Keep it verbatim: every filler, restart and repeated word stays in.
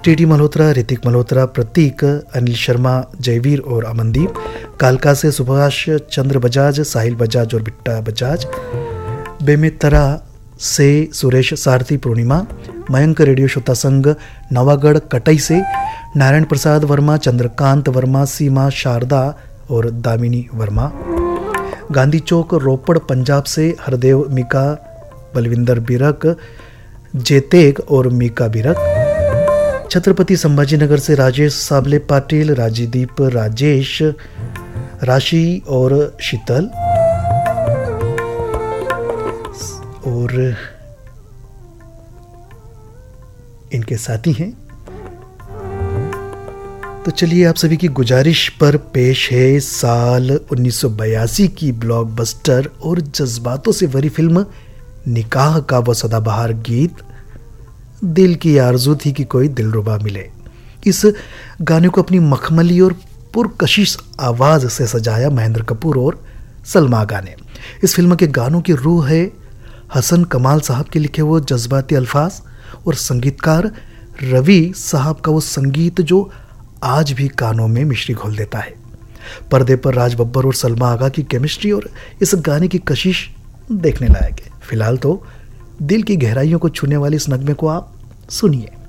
TT Malhotra, Hrithik Malhotra, प्रतीक, अनिल शर्मा, जयवीर और अमनदीप, कालका से सुभाष चंद्र बजाज, साहिल बजाज और बिट्टा बजाज, बेमेतरा से सुरेश सारथी, पूर्णिमा, मयंक रेडियो श्रोता संघ नवागढ़ कटई से नारायण प्रसाद वर्मा, चंद्रकांत वर्मा, सीमा शारदा और दामिनी वर्मा, गांधी चौक रोपड़ पंजाब से हरदेव मीका, बलविंदर बिरक, जेतेग और मीका बिरक, छत्रपति संभाजीनगर से राजेश साबले पाटिल, राजीदीप, राजेश, राशि और शीतल, और इनके साथी हैं। तो चलिए आप सभी की गुजारिश पर पेश है साल उन्नीस सौ बयासी की ब्लॉकबस्टर और जज्बातों से भरी फिल्म निकाह का वो सदाबहार गीत, दिल की आरज़ू थी कि कोई दिलरुबा मिले। इस गाने को अपनी मखमली और पुरकशिश आवाज़ से सजाया महेंद्र कपूर और सलमा आगा ने। इस फिल्म के गानों की रूह है हसन कमाल साहब के लिखे वो जज्बाती अल्फाज और संगीतकार रवि साहब का वो संगीत जो आज भी कानों में मिश्री घोल देता है। पर्दे पर राज बब्बर और सलमा आगा की केमिस्ट्री और इस गाने की कशिश देखने लायक है। फिलहाल तो दिल की गहराइयों को छूने वाली इस नगमे को आप सुनिए।